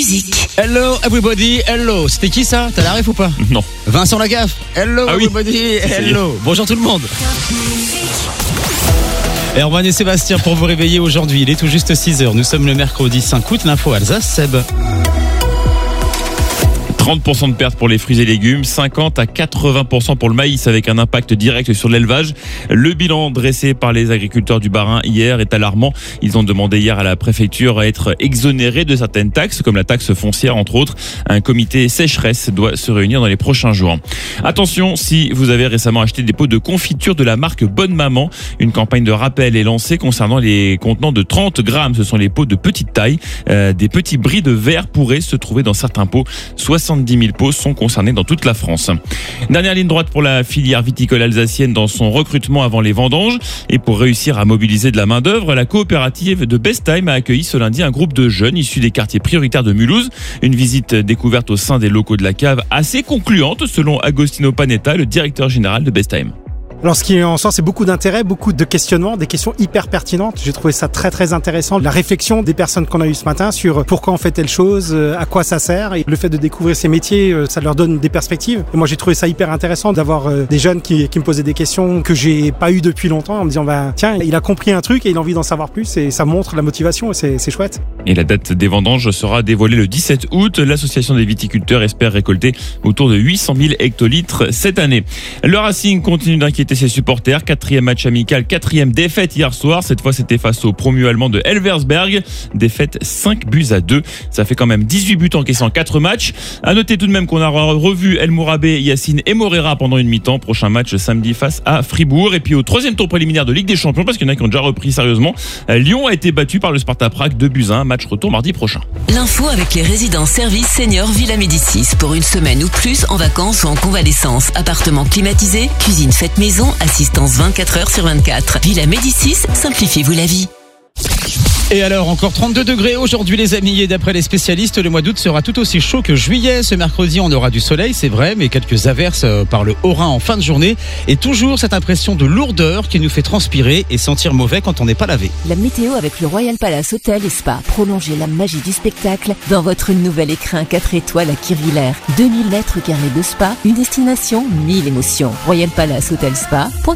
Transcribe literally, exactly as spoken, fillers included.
musique. Hello everybody, hello. C'était qui ça? T'as la ref ou pas? Non. Vincent Lagaffe. Hello Ah oui. everybody, hello. Bonjour tout le monde. Erwan et Sébastien pour vous réveiller aujourd'hui. Il est tout juste six heures. Nous sommes le mercredi cinq août. L'info Alsace, Seb. trente pour cent de perte pour les fruits et légumes, cinquante à quatre-vingts pour cent pour le maïs avec un impact direct sur l'élevage. Le bilan dressé par les agriculteurs du Bas-Rhin hier est alarmant. Ils ont demandé hier à la préfecture à être exonérés de certaines taxes, comme la taxe foncière entre autres. Un comité sécheresse doit se réunir dans les prochains jours. Attention, si vous avez récemment acheté des pots de confiture de la marque Bonne Maman, une campagne de rappel est lancée concernant les contenants de trente grammes. Ce sont les pots de petite taille. Euh, des petits bris de verre pourraient se trouver dans certains pots. soixante-dix mille pots sont concernés dans toute la France. Dernière ligne droite pour la filière viticole alsacienne dans son recrutement avant les vendanges. Et pour réussir à mobiliser de la main-d'œuvre, la coopérative de Bestheim a accueilli ce lundi un groupe de jeunes issus des quartiers prioritaires de Mulhouse. Une visite découverte au sein des locaux de la cave assez concluante selon Agostino Panetta, le directeur général de Bestheim. Alors ce qui en sort, c'est beaucoup d'intérêt, beaucoup de questionnements, des questions hyper pertinentes. J'ai trouvé ça très très intéressant. La réflexion des personnes qu'on a eues ce matin sur pourquoi on fait telle chose, à quoi ça sert. Et le fait de découvrir ces métiers, ça leur donne des perspectives. Et moi j'ai trouvé ça hyper intéressant d'avoir des jeunes qui, qui me posaient des questions que j'ai pas eues depuis longtemps en me disant bah, tiens, il a compris un truc et il a envie d'en savoir plus et ça montre la motivation et c'est, c'est chouette. Et la date des vendanges sera dévoilée le dix-sept août. L'association des viticulteurs espère récolter autour de huit cent mille hectolitres cette année. Le Racing continue d'inquiéter ses supporters. Quatrième match amical, quatrième défaite hier soir. Cette fois, c'était face au promu allemand de Elversberg. Défaite cinq buts à deux. Ça fait quand même dix-huit buts encaissés en quatre matchs. À noter tout de même qu'on a revu El Mourabé, Yacine et Morera pendant une mi-temps. Prochain match samedi face à Fribourg. Et puis au troisième tour préliminaire de Ligue des Champions, parce qu'il y en a qui ont déjà repris sérieusement, Lyon a été battu par le Sparta Prague deux buts à un. Match retour mardi prochain. L'info avec les résidences services seniors Villa Médicis pour une semaine ou plus en vacances ou en convalescence. Appartement climatisé, cuisine faite maison, assistance vingt-quatre heures sur vingt-quatre. Villa Médicis, simplifiez-vous la vie. Et alors, encore trente-deux degrés aujourd'hui les amis, et d'après les spécialistes, le mois d'août sera tout aussi chaud que juillet. Ce mercredi, on aura du soleil, c'est vrai, mais quelques averses par le Haut-Rhin en fin de journée. Et toujours cette impression de lourdeur qui nous fait transpirer et sentir mauvais quand on n'est pas lavé. La météo avec le Royal Palace Hotel et Spa. Prolongez la magie du spectacle dans votre nouvel écrin quatre étoiles à Kirvillers. deux mille mètres carrés de spa, une destination, mille émotions. Royal Palace Hotel Spa.